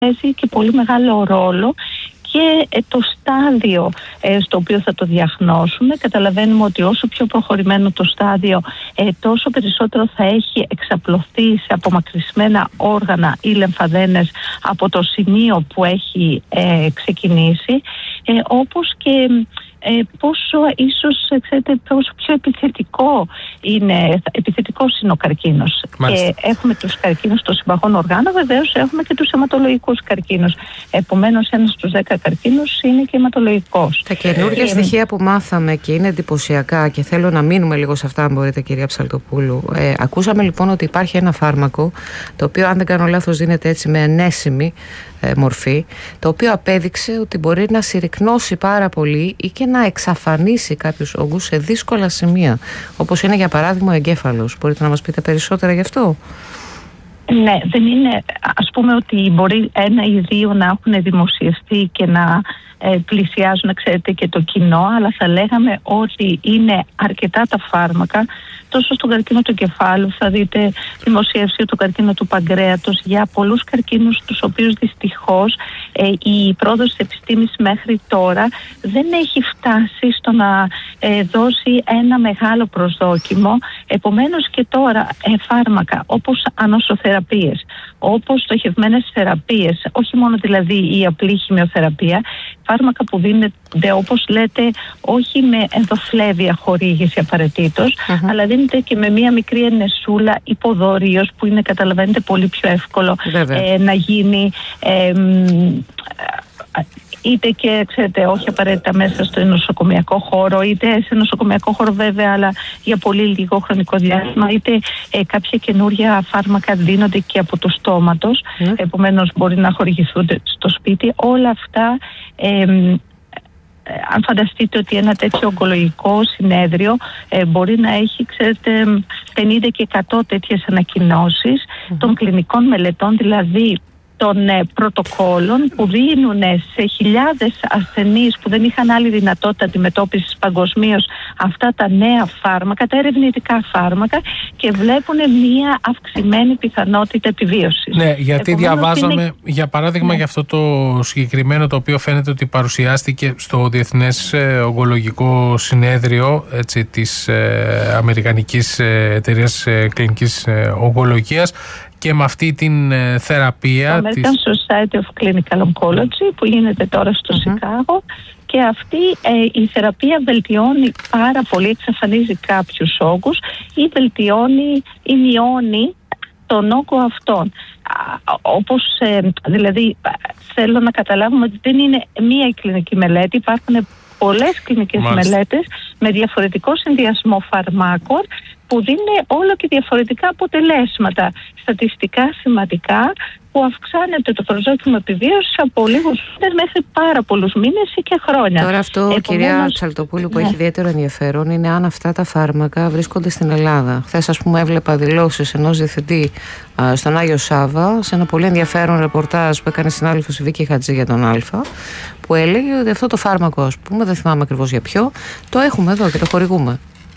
παίζει και πολύ μεγάλο ρόλο και το στάδιο στο οποίο θα το διαγνώσουμε. Καταλαβαίνουμε ότι όσο πιο προχωρημένο το στάδιο, τόσο περισσότερο θα έχει εξαπλωθεί σε απομακρυσμένα όργανα ή λεμφαδένες από το σημείο που έχει ξεκινήσει, όπως και πόσο ίσως, ξέρετε, πόσο πιο επιθετικός είναι ο καρκίνος. Και έχουμε τους καρκίνους των συμπαγών οργάνων, βεβαίως έχουμε και τους αιματολογικούς καρκίνους. Επομένως, ένας στους 10 καρκίνους είναι και αιματολογικός. Τα καινούργια στοιχεία που μάθαμε και είναι εντυπωσιακά και θέλω να μείνουμε λίγο σε αυτά, αν μπορείτε, κυρία Ψαλτοπούλου. Ακούσαμε λοιπόν ότι υπάρχει ένα φάρμακο, το οποίο, αν δεν κάνω λάθος, δίνεται έτσι με ενέσιμη μορφή, το οποίο απέδειξε ότι μπορεί να συρρικνώσει πάρα πολύ ή και να εξαφανίσει κάποιους όγκους σε δύσκολα σημεία, όπως είναι για παράδειγμα ο εγκέφαλος. Μπορείτε να μας πείτε περισσότερα γι' αυτό? Ναι, δεν είναι, ας πούμε, ότι μπορεί ένα ή δύο να έχουν δημοσιευτεί και να πλησιάζουν, ξέρετε, και το κοινό, αλλά θα λέγαμε ότι είναι αρκετά τα φάρμακα, τόσο στον καρκίνο του εγκεφάλου, θα δείτε δημοσίευση του καρκίνου του παγκρέατος, για πολλούς καρκίνους τους οποίους δυστυχώς η πρόοδος της επιστήμης μέχρι τώρα δεν έχει φτάσει στο να δώσει ένα μεγάλο προσδόκιμο. Επομένως και τώρα φάρμακα όπως ανοσοθεραπείες, όπως στοχευμένες θεραπείες, όχι μόνο δηλαδή η απλή χημειοθεραπεία, φάρμακα που δίνεται, όπως λέτε, όχι με ενδοφλέβεια χορήγηση απαραίτητος, αλλά δίνεται και με μία μικρή ενεσούλα υποδωρίως, που είναι, καταλαβαίνετε, πολύ πιο εύκολο να γίνει, είτε και, ξέρετε, όχι απαραίτητα μέσα στο νοσοκομιακό χώρο, είτε σε νοσοκομιακό χώρο βέβαια, αλλά για πολύ λίγο χρονικό διάστημα, είτε κάποια καινούρια φάρμακα δίνονται και από το στόματος, επομένως μπορεί να χορηγηθούν στο σπίτι. Όλα αυτά, αν φανταστείτε ότι ένα τέτοιο ογκολογικό συνέδριο μπορεί να έχει, ξέρετε, 50 και 100 τέτοιες ανακοινώσεις των κλινικών μελετών, δηλαδή των πρωτοκόλων που δίνουν σε χιλιάδες ασθενείς που δεν είχαν άλλη δυνατότητα αντιμετώπισης παγκοσμίως αυτά τα νέα φάρμακα, τα ερευνητικά φάρμακα, και βλέπουν μια αυξημένη πιθανότητα επιβίωσης. Ναι, γιατί διαβάζαμε, για παράδειγμα, για αυτό το συγκεκριμένο, το οποίο φαίνεται ότι παρουσιάστηκε στο Διεθνές Ογκολογικό Συνέδριο, έτσι, της Αμερικανικής Εταιρείας Κλινικής Ογκολογίας, και με αυτή την θεραπεία American Society of Clinical Oncology, που γίνεται τώρα στο Σικάγο, και αυτή η θεραπεία βελτιώνει πάρα πολύ, εξαφανίζει κάποιους όγκους ή βελτιώνει ή μειώνει τον όγκο αυτόν. Όπως, δηλαδή, θέλω να καταλάβουμε ότι δεν είναι μία κλινική μελέτη, υπάρχουν πολλές κλινικές μελέτες με διαφορετικό συνδυασμό φαρμάκων που δίνουν όλο και διαφορετικά αποτελέσματα, στατιστικά σημαντικά, που αυξάνεται το προσδόκιμο επιβίωσης από λίγους μήνες μέχρι πάρα πολλούς μήνες ή και χρόνια. Τώρα αυτό, κυρία Ψαλτοπούλου, που έχει ιδιαίτερο ενδιαφέρον είναι αν αυτά τα φάρμακα βρίσκονται στην Ελλάδα. Χθες, ας πούμε, έβλεπα δηλώσεις ενός διευθυντή στον Άγιο Σάβα, σε ένα πολύ ενδιαφέρον ρεπορτάζ που έκανε συνάδελφος η Βίκη Χατζή για τον Αλφα, που έλεγε ότι αυτό το φάρμακο, ας πούμε, δεν θυμάμαι ακριβώς για ποιο, το έχουμε εδώ και το χορηγούμε.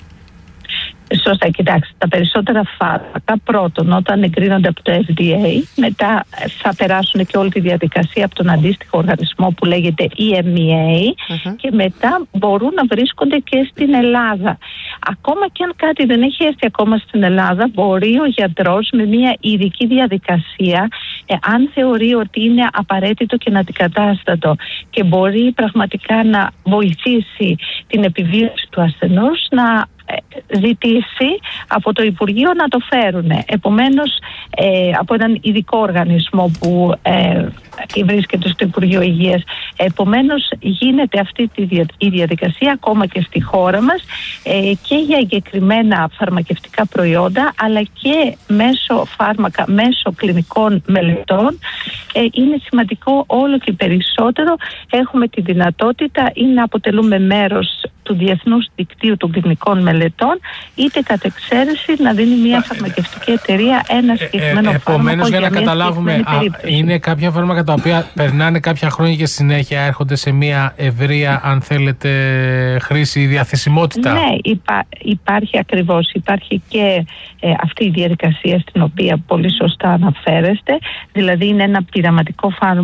Σωστά, κοιτάξτε, τα περισσότερα φάρμακα πρώτον όταν εγκρίνονται από το FDA, μετά θα περάσουν και όλη τη διαδικασία από τον αντίστοιχο οργανισμό που λέγεται EMEA και μετά μπορούν να βρίσκονται και στην Ελλάδα. Ακόμα και αν κάτι δεν έχει έρθει ακόμα στην Ελλάδα, μπορεί ο γιατρός με μια ειδική διαδικασία, αν θεωρεί ότι είναι απαραίτητο και αντικατάστατο και μπορεί πραγματικά να βοηθήσει την επιβίωση του ασθενούς, να ζητήσει από το Υπουργείο να το φέρουν. Επομένως, από έναν ειδικό οργανισμό που βρίσκεται στο Υπουργείο Υγείας. Επομένως, γίνεται αυτή η διαδικασία ακόμα και στη χώρα μας και για εγκεκριμένα φαρμακευτικά προϊόντα, αλλά και μέσω φάρμακα, μέσω κλινικών μελετών. Είναι σημαντικό όλο και περισσότερο έχουμε τη δυνατότητα ή να αποτελούμε μέρος του Διεθνούς Δικτύου των Κλινικών Μελετών, είτε κατ' εξαίρεση να δίνει μια φαρμακευτική εταιρεία ένα συγκεκριμένο φάρμακο. Επομένως, για να καταλάβουμε, είναι κάποια φάρμακα τα οποία περνάνε κάποια χρόνια και συνέχεια έρχονται σε μια ευρεία, αν θέλετε, χρήση ή διαθεσιμότητα. Ναι, υπάρχει ακριβώς. Υπάρχει και αυτή η διαδικασία στην οποία πολύ σωστά αναφέρεστε. Δηλαδή είναι ένα πειραματικό φάρμακο